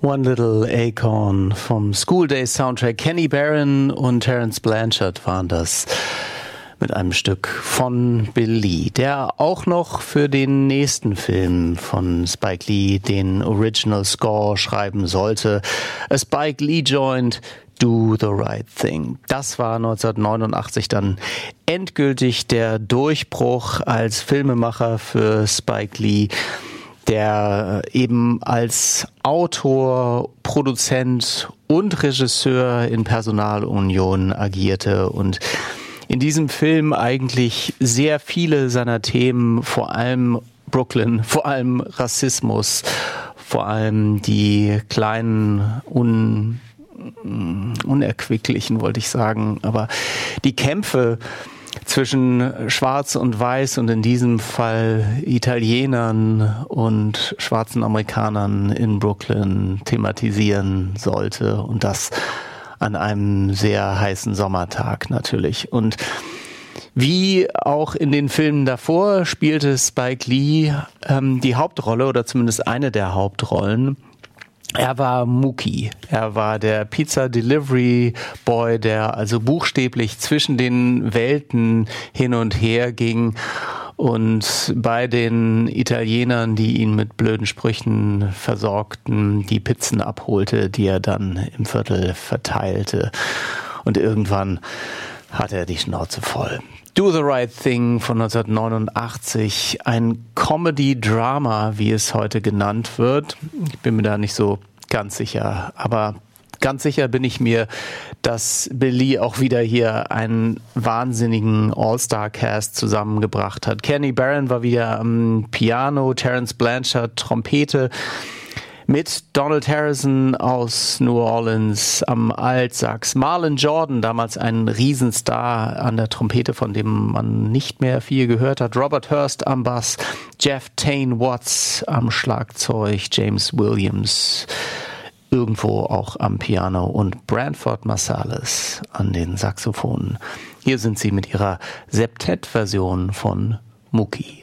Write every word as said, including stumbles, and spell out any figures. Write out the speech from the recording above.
One Little Acorn vom School Days Soundtrack. Kenny Barron und Terence Blanchard waren das mit einem Stück von Bill Lee, der auch noch für den nächsten Film von Spike Lee den Original Score schreiben sollte. A Spike Lee Joint, Do the Right Thing. Das war neunzehnhundertneunundachtzig dann endgültig der Durchbruch als Filmemacher für Spike Lee, der eben als Autor, Produzent und Regisseur in Personalunion agierte und in diesem Film eigentlich sehr viele seiner Themen, vor allem Brooklyn, vor allem Rassismus, vor allem die kleinen, un, unerquicklichen, wollte ich sagen, aber die Kämpfe zwischen Schwarz und Weiß und in diesem Fall Italienern und schwarzen Amerikanern in Brooklyn thematisieren sollte, und das an einem sehr heißen Sommertag natürlich. Und wie auch in den Filmen davor spielte Spike Lee ähm, die Hauptrolle oder zumindest eine der Hauptrollen. Er war Mookie. Er war der Pizza Delivery Boy, der also buchstäblich zwischen den Welten hin und her ging und bei den Italienern, die ihn mit blöden Sprüchen versorgten, die Pizzen abholte, die er dann im Viertel verteilte. Und irgendwann hatte er die Schnauze voll. Do the Right Thing von neunzehnhundertneunundachtzig, ein Comedy-Drama, wie es heute genannt wird. Ich bin mir da nicht so ganz sicher, aber ganz sicher bin ich mir, dass Bill Lee auch wieder hier einen wahnsinnigen All-Star-Cast zusammengebracht hat. Kenny Barron war wieder am Piano, Terence Blanchard Trompete, mit Donald Harrison aus New Orleans am Altsax. Marlon Jordan, damals ein Riesenstar an der Trompete, von dem man nicht mehr viel gehört hat. Robert Hurst am Bass, Jeff Tain Watts am Schlagzeug, James Williams irgendwo auch am Piano und Branford Marsalis an den Saxophonen. Hier sind sie mit ihrer Septett-Version von Mookie.